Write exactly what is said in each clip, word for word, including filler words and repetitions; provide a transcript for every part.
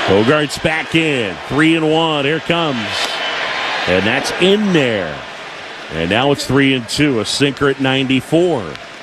Bogaerts back in. Three and one. Here comes. And that's in there. And now it's three and two. A sinker at ninety-four.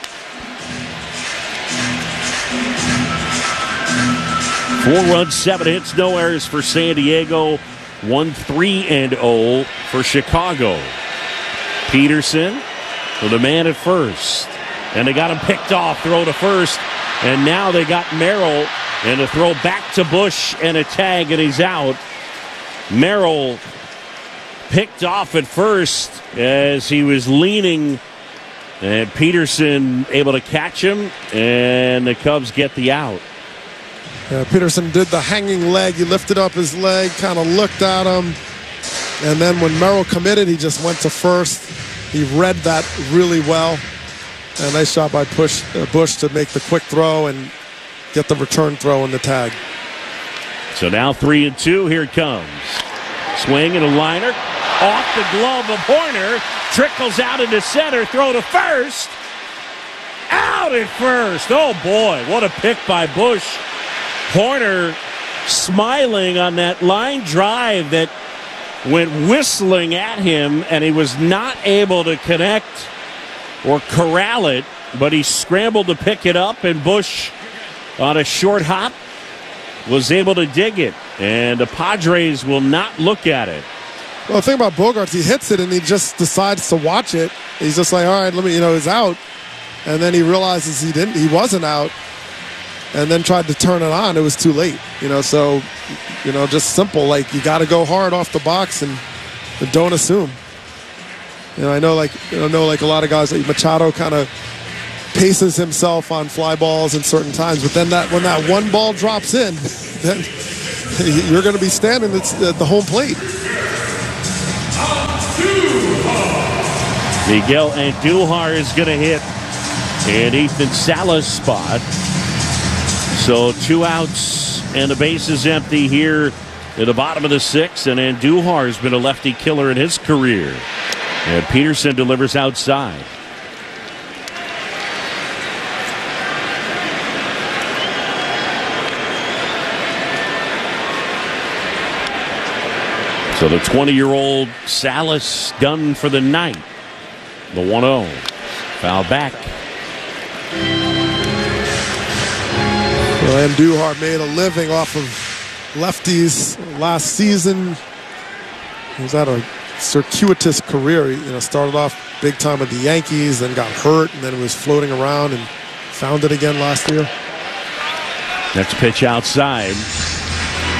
Four runs, seven hits, no errors for San Diego. One three and oh for Chicago. Peterson with a man at first. And they got him picked off. Throw to first. And now they got Merrill. And a throw back to Bush and a tag, and he's out. Merrill picked off at first as he was leaning. And Peterson able to catch him. And the Cubs get the out. Uh, Peterson did the hanging leg. He lifted up his leg, kind of looked at him. And then when Merrill committed, he just went to first. He read that really well. And a nice shot by Bush, uh, Bush to make the quick throw and get the return throw in the tag. So now three and two. Here it comes. Swing and a liner. Off the glove of Hoerner. Trickles out into center. Throw to first. Out at first. Oh, boy. What a pick by Bush. Hoerner smiling on that line drive that went whistling at him, and he was not able to connect or corral it, but he scrambled to pick it up, and Bush on a short hop was able to dig it, and the Padres will not look at it. Well, the thing about Bogaerts, he hits it, and he just decides to watch it. He's just like, all right, let me, you know, he's out, and then he realizes he didn't, he wasn't out. And then tried to turn it on. It was too late, you know. So, you know, just simple. Like, you got to go hard off the box and, and don't assume. You know, I know, like, I know, like a lot of guys, like Machado, kind of paces himself on fly balls in certain times. But then that when that one ball drops in, then you're going to be standing at the home plate. Miguel Andujar is going to hit in Ethan Sala's spot. So two outs and the base is empty here at the bottom of the sixth. And Andujar has been a lefty killer in his career. And Peterson delivers outside. So the twenty-year-old Salas done for the night. The one oh. Foul back. Well, Andujar made a living off of lefties last season. He was at a circuitous career. He, you know, started off big time with the Yankees, then got hurt, and then was floating around and found it again last year. Next pitch outside.